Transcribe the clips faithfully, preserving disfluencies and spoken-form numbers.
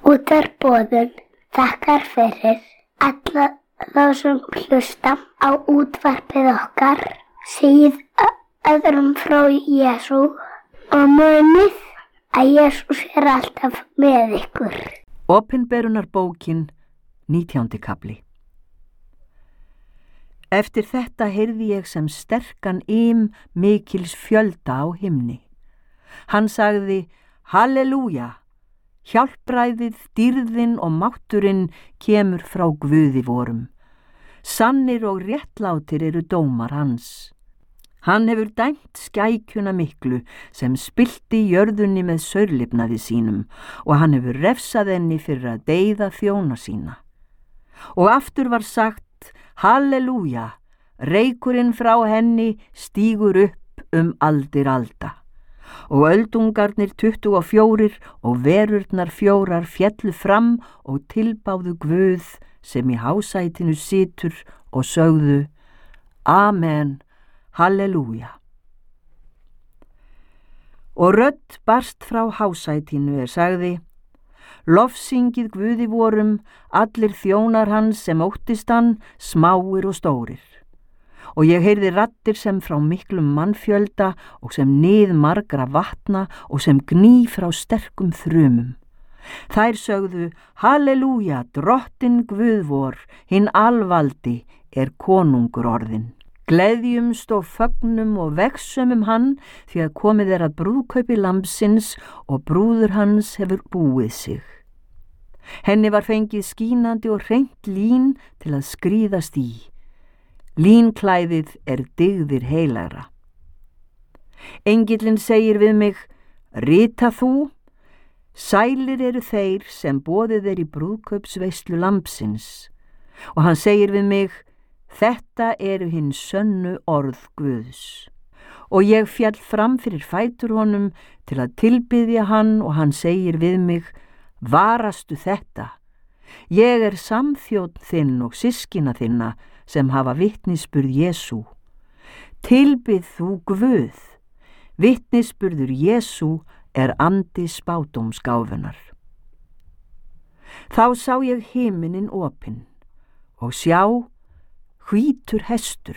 Útvarpsboðun þakkar fyrir alla þá sem hlusta á útvarpið okkar, segið öðrum frá Jesú og munið að Jesús er alltaf með ykkur. Opinberunarbókin, nítjándi kafli. Eftir þetta heyrði ég sem sterkan ym mikils fjölda á himni. Hann sagði: Halleluja! Hjálpræðið, dýrðin og mátturinn kemur frá Guði vorum. Sannir og réttlátir eru dómar hans. Hann hefur dæmt skækjuna miklu sem spillti jörðunni með saurlifnaði sínum og hann hefur refsað henni fyrir að deyða þjóna sína. Og aftur var sagt: Halleluja! Reykurinn frá henni stígur upp um aldir alda. Og öldungarnir tuttugu og fjórir og verurnar fjórar féllu fram og tilbáðu Guð sem í hásætinu situr og sögðu: Amen, halleluja. Og rödd barst frá hásætinu er sagði: Lofsyngið Guði vorum, allir þjónar hans sem óttist hann, smáir og stórir. Og ég heyrði raddir sem frá miklum mannfjölda og sem nið margra vatna og sem gný frá sterkum þrumum. Þær sögðu: Halleluja, drottin Guð vor, hinn alvaldi er konungur orðinn. Gleðjumst og fögnum og vegsumum hann, því að komið er að brúðkaupi lambsins og brúður hans hefur búið sig. Henni var fengið skínandi og hreint lín til að skríðast í. Línklæðið er dygðir heilagra. Engillinn segir við mig: Rita þú, sælir eru þeir sem boðið er í brúðkaupsveislu lambsins. Og hann segir við mig: Þetta eru hinn sönnu orð Guðs. Og ég fjall fram fyrir fætur honum til að tilbiðja hann og hann segir við mig: Varastu þetta? Ég er samþjónn þinn og systkina þinna sem hafa vitnisburð Jesú. Tilbið þú Guð. Vitnisburður Jesú er andi spádómsgáfunar. Þá sá ég himinin opinn og sjá, hvítur hestur.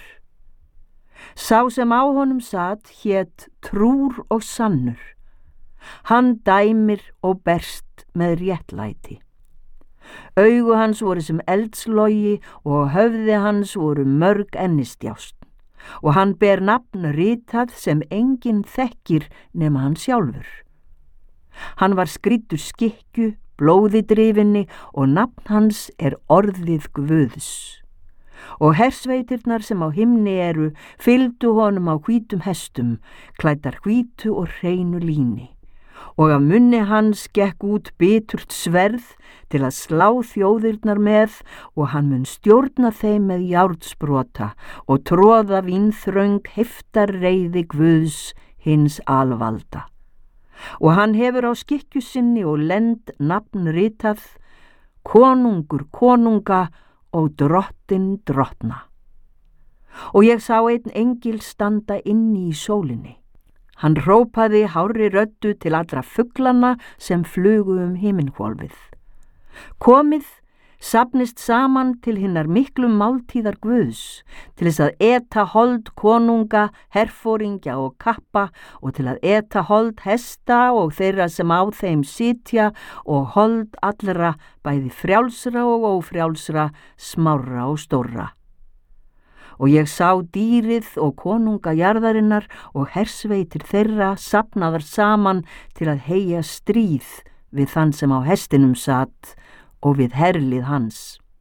Sá sem á honum sat hét Trúr og sannur. Hann dæmir og berst með réttlæti. Augu hans voru sem eldslogi og höfði hans voru mörg ennistjást. Og hann ber nafn ritað sem enginn þekkir nema hann sjálfur. Hann var skrýddur skikkju, blóði drifinni og nafn hans er orðið Guðs. Og hersveitirnar sem á himni eru fylgdu honum á hvítum hestum, klæddar hvítu og hreinu líni. Og af munni hans gekk út biturt sverð til að slá þjóðirnar með og hann mun stjórna þeim með járnsprota og tróða vínþröng heiftarreiði Guðs hins alvalda. Og hann hefur á skikkju sinni og lend nafn ritað: Konungur konunga og drottin drottna. Og ég sá einn engil standa inni í sólinni. Hann hrópaði hárri röddu til allra fuglana sem flugu um himinhvolfið: Komið, safnist saman til hinnar miklu máltíðar Guðs, til þess að eta hold konunga, herforingja og kappa og til að eta hold hesta og þeirra sem á þeim sitja og hold allra, bæði frjálsra og ófrjálsra, smárra og stórra. Og ég sá dýrið og konunga jarðarinnar og hersveitir þeirra safnaðar saman til að heyja stríð við þann sem á hestinum satt og við herlið hans.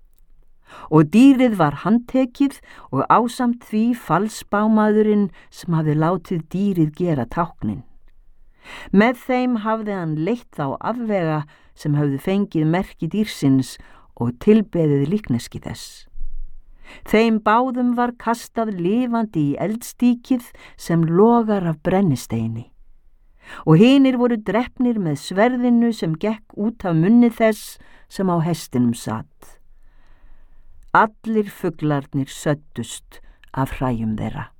Og dýrið var handtekið og ásamt því falsbámaðurinn sem hafði látið dýrið gera táknin. Með þeim hafði hann leitt þá afvega sem hafði fengið merki dýrsins og tilbeðið líkneski þess. Þeim báðum var kastað lifandi í eldstíkið sem logar af brennisteini. Og hinir voru drepnir með sverðinu sem gekk út af munni þess sem á hestinum satt. Allir fuglarnir söddust af hræjum þeirra.